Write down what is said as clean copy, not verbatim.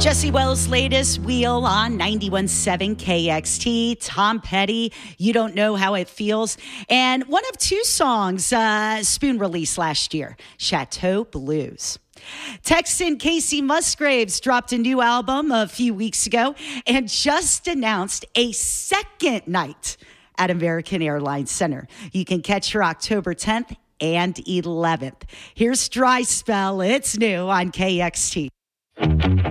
Jesse Wells' latest Wheel on 91.7 KXT. Tom Petty, You Don't Know How It Feels. And one of two songs Spoon released last year, Chateau Blues. Texan Casey Musgraves dropped a new album a few weeks ago and just announced a second night at American Airlines Center. You can catch her October 10th and 11th. Here's Dry Spell. It's new on KXT.